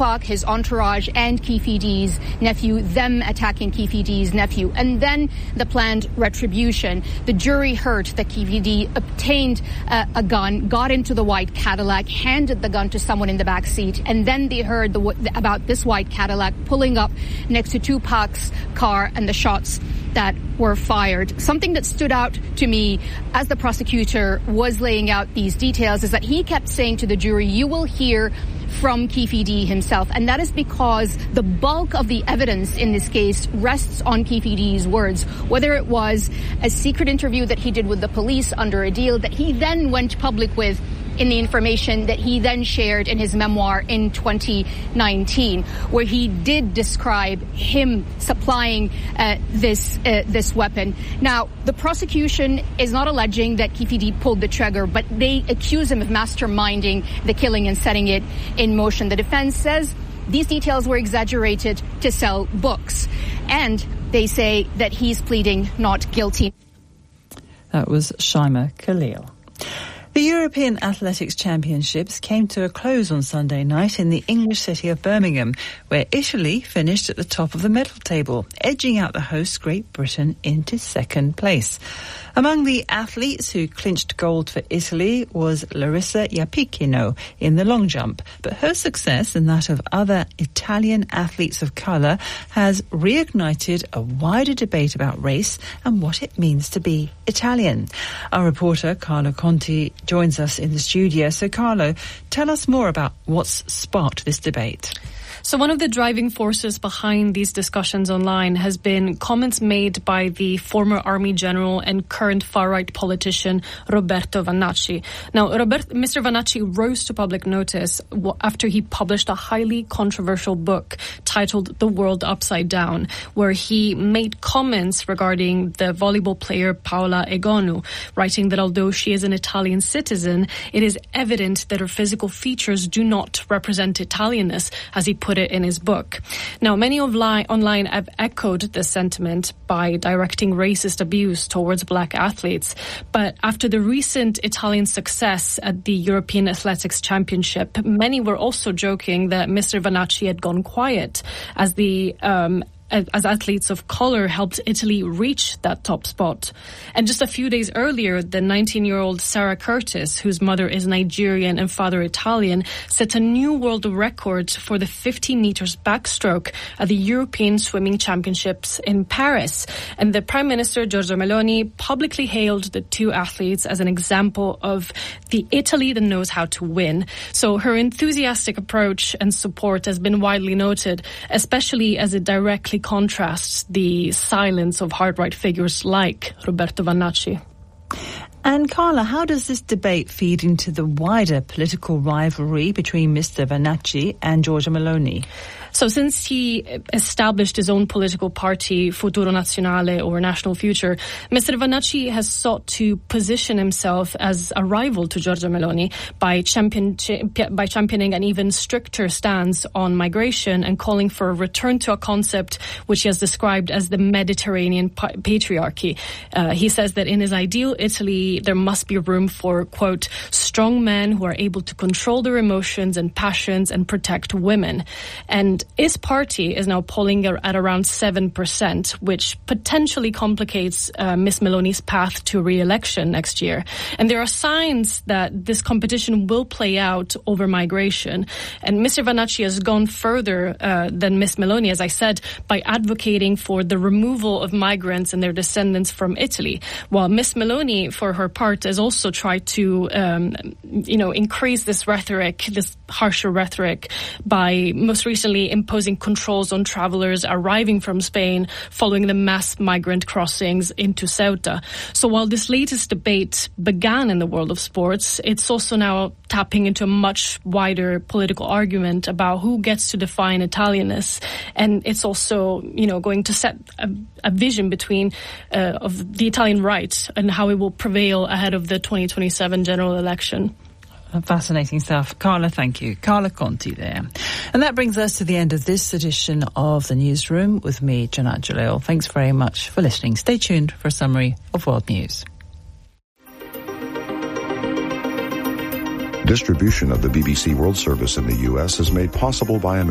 Tupac, his entourage, and Keefe-D's nephew, them attacking Keefe-D's nephew, and then the planned retribution. The jury heard that Keefe-D obtained a gun, got into the white Cadillac, handed the gun to someone in the back seat, and then they heard about this white Cadillac pulling up next to Tupac's car and the shots that were fired. Something that stood out to me as the prosecutor was laying out these details is that he kept saying to the jury, you will hear from Keefe-D himself. And that is because the bulk of the evidence in this case rests on Keefe-D's words, whether it was a secret interview that he did with the police under a deal that he then went public with in the information that he then shared in his memoir in 2019, where he did describe him supplying this weapon. Now, the prosecution is not alleging that Keefe-D pulled the trigger, but they accuse him of masterminding the killing and setting it in motion. The defense says these details were exaggerated to sell books, and they say that he's pleading not guilty. That was Shaima Khalil. The European Athletics Championships came to a close on Sunday night in the English city of Birmingham, where Italy finished at the top of the medal table, edging out the host Great Britain into second place. Among the athletes who clinched gold for Italy was Larissa Iapicino in the long jump, but her success and that of other Italian athletes of colour has reignited a wider debate about race and what it means to be Italian. Our reporter Carlo Conti joins us in the studio. So Carlo, tell us more about what's sparked this debate. So one of the driving forces behind these discussions online has been comments made by the former army general and current far-right politician Roberto Vannacci. Now, Mr. Vannacci rose to public notice after he published a highly controversial book titled The World Upside Down, where he made comments regarding the volleyball player Paola Egonu, writing that although she is an Italian citizen, it is evident that her physical features do not represent Italianness, as he put it in his book. Now, many online have echoed this sentiment by directing racist abuse towards black athletes. But after the recent Italian success at the European Athletics Championship, many were also joking that Mr. Vannacci had gone quiet as athletes of colour helped Italy reach that top spot. And just a few days earlier, the 19-year-old Sarah Curtis, whose mother is Nigerian and father Italian, set a new world record for the 50 metres backstroke at the European Swimming Championships in Paris. And the Prime Minister, Giorgia Meloni, publicly hailed the two athletes as an example of the Italy that knows how to win. So her enthusiastic approach and support has been widely noted, especially as it directly contrasts the silence of hard-right figures like Roberto Vannacci. And Carla, how does this debate feed into the wider political rivalry between Mr. Vannacci and Giorgia Meloni? So since he established his own political party, Futuro Nazionale, or National Future, Mr. Vannacci has sought to position himself as a rival to Giorgia Meloni by championing an even stricter stance on migration and calling for a return to a concept which he has described as the Mediterranean patriarchy. He says that in his ideal Italy, there must be room for, quote, strong men who are able to control their emotions and passions and protect women. And his party is now polling at around 7%, which potentially complicates Ms. Meloni's path to re-election next year. And there are signs that this competition will play out over migration. And Mr. Vannacci has gone further than Ms. Meloni, as I said, by advocating for the removal of migrants and their descendants from Italy, while Ms. Meloni, for her part, has also tried to, increase this rhetoric, this harsher rhetoric, by most recently imposing controls on travelers arriving from Spain following the mass migrant crossings into Ceuta. So while this latest debate began in the world of sports, it's also now tapping into a much wider political argument about who gets to define Italianness. And it's also, going to set a vision between of the Italian right and how it will prevail ahead of the 2027 general election. Fascinating stuff. Carla, thank you. Carla Conti there. And that brings us to the end of this edition of The Newsroom with me, Janat Jalil. Thanks very much for listening. Stay tuned for a summary of world news. Distribution of the BBC World Service in the U.S. is made possible by America.